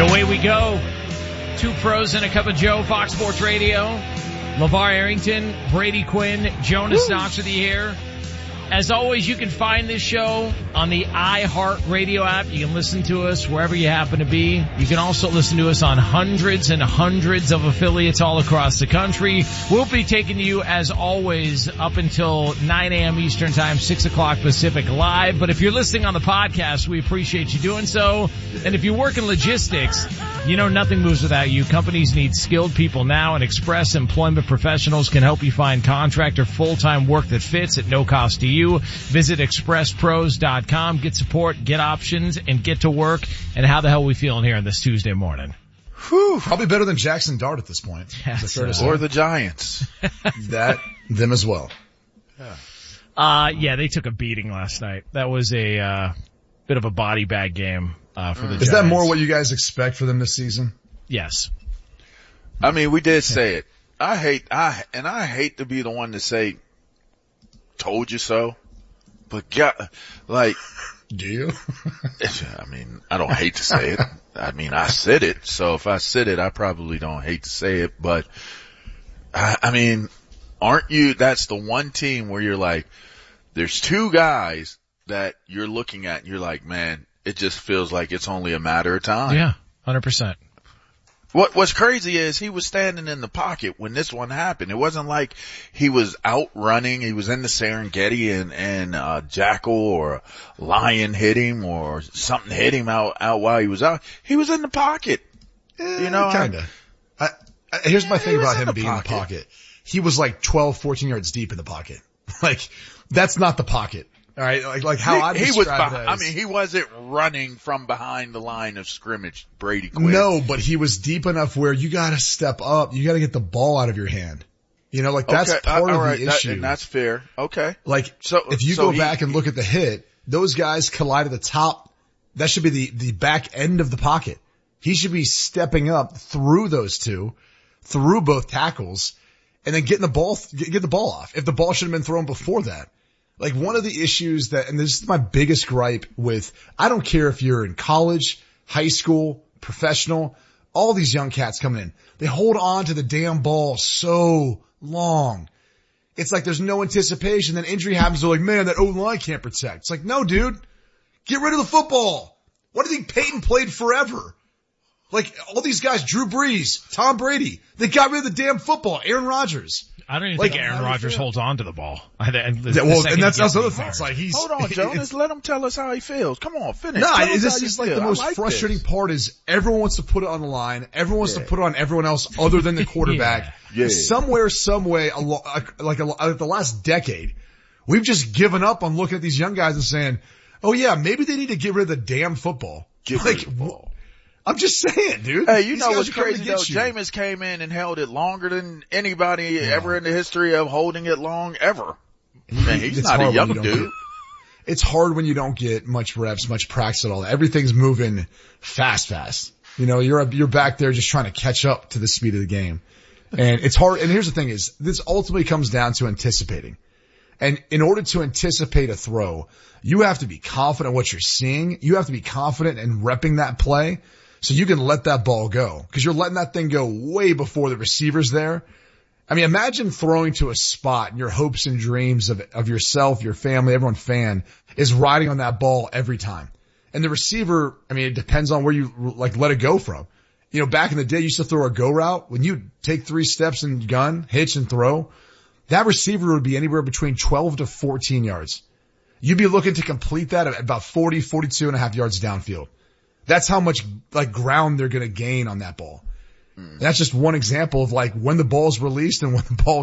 away we go. Two pros and a cup of Joe, Fox Sports Radio. LeVar Arrington, Brady Quinn, Jonas Knox with you here. As always, you can find this show on the iHeartRadio app. You can listen to us wherever you happen to be. You can also listen to us on hundreds and hundreds of affiliates all across the country. We'll be taking you, as always, up until 9 a.m. Eastern Time, 6 o'clock Pacific live. But if you're listening on the podcast, we appreciate you doing so. And if you work in logistics, you know nothing moves without you. Companies need skilled people now, and Express Employment Professionals can help you find contract or full-time work that fits at no cost to you. Visit expresspros.com, get support, get options, and get to work. And how the hell are we feeling here on this Tuesday morning? Whew, probably better than Jackson Dart at this point. Yes, or the Giants. Them as well. Yeah, they took a beating last night. That was a bit of a body bag game for the Giants. Is that more what you guys expect for them this season? Yes. I mean, we did say it. I hate to be the one to say, told you so, but do you? I mean, I don't hate to say it. I mean, I said it, so if I said it, I probably don't hate to say it, but I mean, aren't you, that's the one team where you're like, there's two guys that you're looking at and you're like, man, it just feels like it's only a matter of time. Yeah, 100%. What's crazy is he was standing in the pocket when this one happened. It wasn't like he was out running. He was in the Serengeti and jackal or a lion hit him or something hit him out while he was out. He was in the pocket. You know, kinda. Here's my thing about him being in the pocket. He was like 12, 14 yards deep in the pocket. Like, that's not the pocket. All right, like how I describe it as. I mean, he wasn't running from behind the line of scrimmage, Brady Quinn. No, but he was deep enough where you gotta step up. You gotta get the ball out of your hand. You know, like that's part of the issue. And that's fair. Okay. Like, so if you go back and look at the hit, those guys collide at the top. That should be the back end of the pocket. He should be stepping up through those two, through both tackles, and then get the ball off. If the ball should have been thrown before that. Like one of the issues that, and this is my biggest gripe with, I don't care if you're in college, high school, professional, all these young cats coming in, they hold on to the damn ball so long. It's like there's no anticipation. Then injury happens. They're like, man, that O-line can't protect. It's like, no, dude, get rid of the football. Why do you think Peyton played forever? Like all these guys, Drew Brees, Tom Brady, they got rid of the damn football. Aaron Rodgers. I don't even think Aaron Rodgers holds on to the ball. And that's the other thing. It's like hold on, Jonas. Let him tell us how he feels. Come on, finish. No, this is like the most frustrating part is everyone wants to put it on the line. Everyone wants to put it on everyone else other than the quarterback. Somewhere, some way, like the last decade, we've just given up on looking at these young guys and saying, oh yeah, maybe they need to get rid of the damn football. Get rid of the ball. I'm just saying, dude. Hey, you know what's crazy though? Jameis came in and held it longer than anybody ever in the history of holding it long ever. Man, he's not a young dude. It's hard when you don't get much reps, much practice at all. Everything's moving fast. You know, you're back there just trying to catch up to the speed of the game. And it's hard. And here's the thing is this ultimately comes down to anticipating. And in order to anticipate a throw, you have to be confident in what you're seeing. You have to be confident in repping that play. So you can let that ball go because you're letting that thing go way before the receiver's there. I mean, imagine throwing to a spot and your hopes and dreams of yourself, your family, everyone fan is riding on that ball every time. And the receiver, I mean, it depends on where you like let it go from. You know, back in the day, you used to throw a go route. When you take 3 steps and gun, hitch and throw, that receiver would be anywhere between 12 to 14 yards. You'd be looking to complete that at about 40, 42 and a half yards downfield. That's how much like ground they're going to gain on that ball. That's just one example of like when the ball's released and when the ball